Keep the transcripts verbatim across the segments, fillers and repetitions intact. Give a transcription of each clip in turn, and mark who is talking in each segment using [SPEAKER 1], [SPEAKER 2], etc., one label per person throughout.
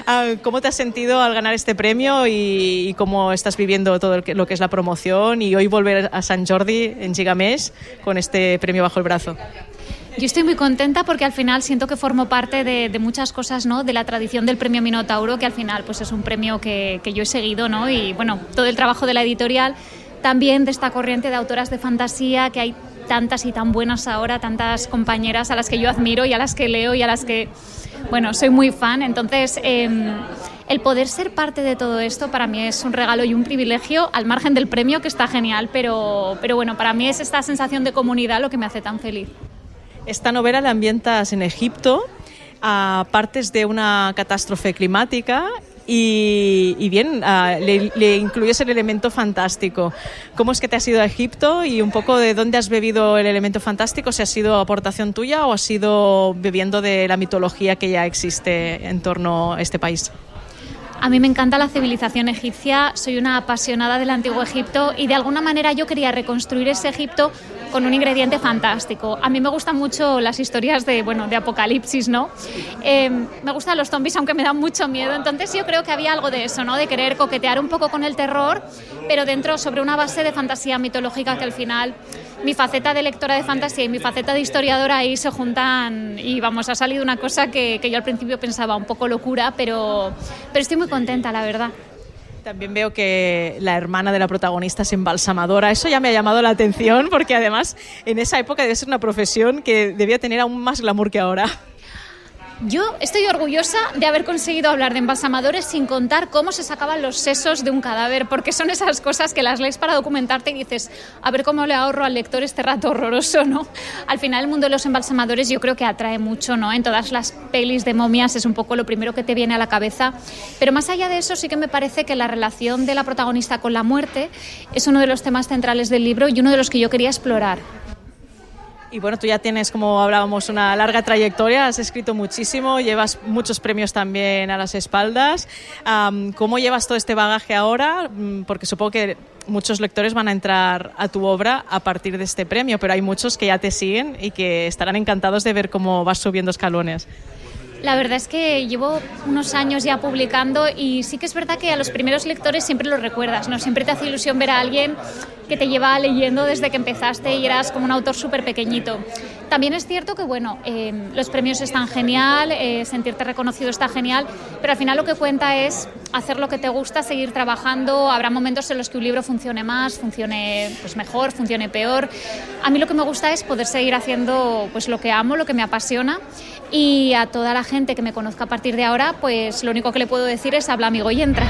[SPEAKER 1] Uh, ¿Cómo te has sentido al ganar este premio y, y cómo estás viviendo todo el que, lo que es la promoción y hoy volver a Sant Jordi en Gigamés con este premio bajo el brazo?
[SPEAKER 2] Yo estoy muy contenta porque al final siento que formo parte de, de muchas cosas, ¿no? De la tradición del premio Minotauro, que al final pues es un premio que, que yo he seguido, ¿no? Y bueno, todo el trabajo de la editorial, también de esta corriente de autoras de fantasía, que hay tantas y tan buenas ahora, tantas compañeras a las que yo admiro y a las que leo y a las que, bueno, soy muy fan. Entonces, eh, el poder ser parte de todo esto para mí es un regalo y un privilegio, al margen del premio, que está genial, pero, pero bueno, para mí es esta sensación de comunidad lo que me hace tan feliz.
[SPEAKER 1] Esta novela la ambientas en Egipto, a partes de una catástrofe climática y, y bien, uh, le, le incluyes el elemento fantástico. ¿Cómo es que te has ido a Egipto y un poco de dónde has bebido el elemento fantástico? ¿Si ha sido aportación tuya o has sido bebiendo de la mitología que ya existe en torno a este país?
[SPEAKER 2] A mí me encanta la civilización egipcia, soy una apasionada del Antiguo Egipto y de alguna manera yo quería reconstruir ese Egipto con un ingrediente fantástico. A mí me gustan mucho las historias de, bueno, de apocalipsis, ¿no? Eh, me gustan los zombies, aunque me dan mucho miedo. Entonces yo creo que había algo de eso, ¿no? De querer coquetear un poco con el terror, pero dentro sobre una base de fantasía mitológica que al final mi faceta de lectora de fantasía y mi faceta de historiadora ahí se juntan y vamos, ha salido una cosa que, que yo al principio pensaba un poco locura, pero, pero estoy muy contenta, la verdad.
[SPEAKER 1] También veo que la hermana de la protagonista es embalsamadora. Eso ya me ha llamado la atención porque además en esa época debe ser una profesión que debía tener aún más glamour que ahora.
[SPEAKER 2] Yo estoy orgullosa de haber conseguido hablar de embalsamadores sin contar cómo se sacaban los sesos de un cadáver, porque son esas cosas que las lees para documentarte y dices, a ver cómo le ahorro al lector este rato horroroso, ¿no? Al final el mundo de los embalsamadores yo creo que atrae mucho, ¿no? En todas las pelis de momias es un poco lo primero que te viene a la cabeza, pero más allá de eso sí que me parece que la relación de la protagonista con la muerte es uno de los temas centrales del libro y uno de los que yo quería explorar.
[SPEAKER 1] Y bueno, tú ya tienes, como hablábamos, una larga trayectoria, has escrito muchísimo, llevas muchos premios también a las espaldas. Um, ¿Cómo llevas todo este bagaje ahora? Porque supongo que muchos lectores van a entrar a tu obra a partir de este premio, pero hay muchos que ya te siguen y que estarán encantados de ver cómo vas subiendo escalones.
[SPEAKER 2] La verdad es que llevo unos años ya publicando y sí que es verdad que a los primeros lectores siempre los recuerdas, ¿no? Siempre te hace ilusión ver a alguien que te lleva leyendo desde que empezaste y eras como un autor súper pequeñito. También es cierto que, bueno, eh, los premios están genial, eh, sentirte reconocido está genial, pero al final lo que cuenta es hacer lo que te gusta, seguir trabajando. Habrá momentos en los que un libro funcione más, funcione pues mejor, funcione peor. A mí lo que me gusta es poder seguir haciendo pues lo que amo, lo que me apasiona, y a toda la gente que me conozca a partir de ahora, pues lo único que le puedo decir es habla, amigo, y entra.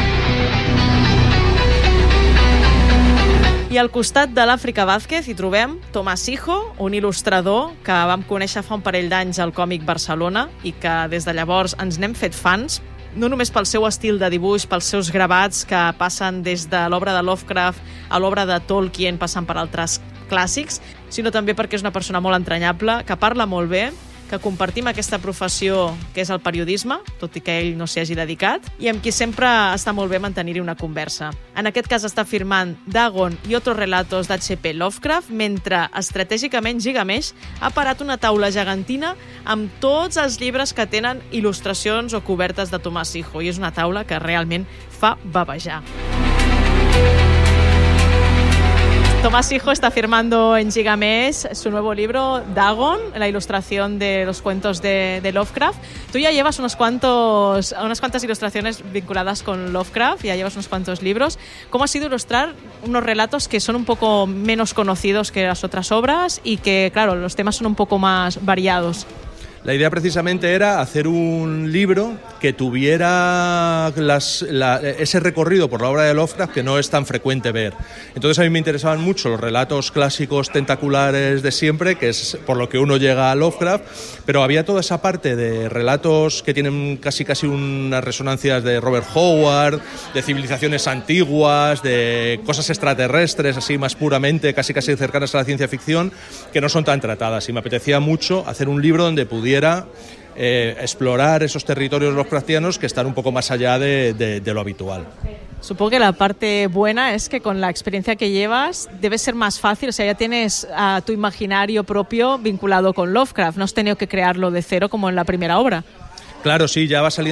[SPEAKER 1] I al costat de l'Àfrica Vázquez hi trobem Tomàs Hijo, un il·lustrador que vam conèixer fa un parell d'anys al Còmic Barcelona i que des de llavors ens n'hem fet fans, no només pel seu estil de dibuix, pels seus gravats que passen des de l'obra de Lovecraft a l'obra de Tolkien, passant per altres clàssics, sinó també perquè és una persona molt entranyable, que parla molt bé, que compartim aquesta professió que és el periodisme, tot i que ell no s'hi hagi dedicat, i amb qui sempre està molt bé mantenir-hi una conversa. En aquest cas està firmant Dagon i otros relatos d'H P Lovecraft, mentre estratègicament Gigamés ha parat una taula gegantina amb tots els llibres que tenen il·lustracions o cobertes de Tomàs Hijo, i és una taula que realment fa bavejar. Tomàs Hijo está firmando en Gigamés su nuevo libro, Dagon, la ilustración de los cuentos de, de Lovecraft. Tú ya llevas unos cuantos, unas cuantas ilustraciones vinculadas con Lovecraft, ya llevas unos cuantos libros. ¿Cómo ha sido ilustrar unos relatos que son un poco menos conocidos que las otras obras y que, claro, los temas son un poco más variados?
[SPEAKER 3] La idea precisamente era hacer un libro que tuviera las, la, ese recorrido por la obra de Lovecraft que no es tan frecuente ver. Entonces a mí me interesaban mucho los relatos clásicos tentaculares de siempre, que es por lo que uno llega a Lovecraft, pero había toda esa parte de relatos que tienen casi casi unas resonancias de Robert Howard, de civilizaciones antiguas, de cosas extraterrestres, así más puramente, casi casi cercanas a la ciencia ficción, que no son tan tratadas. Y me apetecía mucho hacer un libro donde pudiera Eh, explorar esos territorios lovecraftianos que están un poco más allá de, de, de lo habitual.
[SPEAKER 1] Supongo que la parte buena es que con la experiencia que llevas debe ser más fácil, o sea, ya tienes uh, tu imaginario propio vinculado con Lovecraft, no has tenido que crearlo de cero como en la primera obra.
[SPEAKER 3] Claro, sí, ya va saliendo